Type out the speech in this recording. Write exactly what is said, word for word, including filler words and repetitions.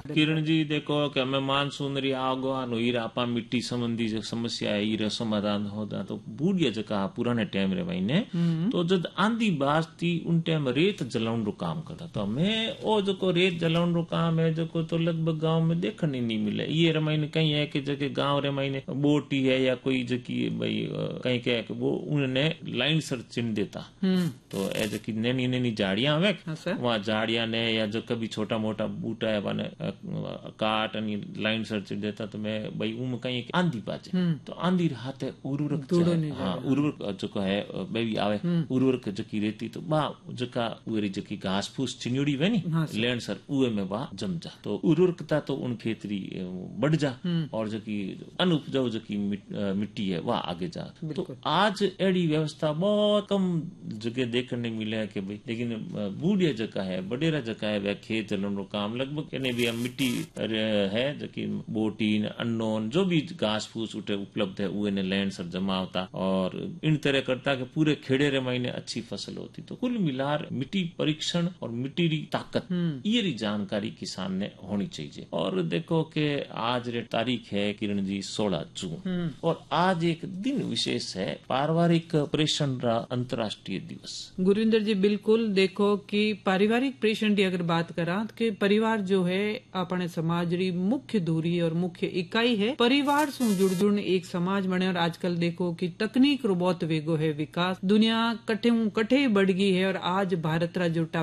किरण जी देखो कि मैं मानसून री आगवान हुई आपा मिट्टी संबंधी जो समस्या है ये समाधान होता तो बूढ़िया जगह पुराने टाइम रे भाई तो जब आंधी बास थी उन टाइम रेत जलाउन रो काम करता तो मैं ओ जो रेत जलाउन रो काम है जो तो लगभग गांव में देखने नहीं मिले ये रमाइने कहीं है कि जगह गांव रे मायने बोटी है या कोई जकी भाई कहीं क्या है वो उन्हें लाइन सर चिन्ह देता तो ऐसे की नैनी नैनी झाड़ियां हवे वहाँ झाड़ियां ने या जो कभी छोटा मोटा बूटा है वन काट लाइन सर चिन्ह देता तो मैं भाई उम कहीं आंधी बाजे तो आंधी रात है उर्वरक हाँ उर्वरक जो है बेबी आवे उर्वरक जकी रहती तो बा जका उरी जकी घास फूस चिन्योड़ी वे नी लैंड सर उए में बा जम जा तो उर्वरकता तो उन खेतरी बढ़ जा और जकी अनुपजाऊ जकी मिट्टी है वह आगे जा तो आज एडी व्यवस्था बहुत कम जगह देखने मिले है कि भाई लेकिन बूढ़िया जगह है बडेरा जगह है वह खेत जलन काम लगभग कहने भी मिट्टी है जकी बोटीन अन्नोन जो भी घास फूस उठे उपलब्ध है वो ने लैंड सर जमा होता और इन तरह करता कि पूरे खेड़े रे महीने अच्छी फसल होती तो कुल मिलार मिट्टी परीक्षण और मिट्टी री ताकत ये री जानकारी किसान ने होनी चाहिए। और देखो कि आज रे तारीख है किरण जी सोलह जून और आज एक दिन विशेष है पारिवारिक प्रेषण रा अंतर्राष्ट्रीय दिवस। गुरिंदर जी बिल्कुल देखो कि पारिवारिक प्रेषण की अगर बात करा कि परिवार जो है अपने समाज री मुख्य धुरी और मुख्य इकाई है परिवार से जुड़ जुड़ एक समाज बने और आजकल देखो कि तकनीक रो बहुत वेगो है विकास दुनिया कठे कठे बढ़ गई है और आज भारत रा जो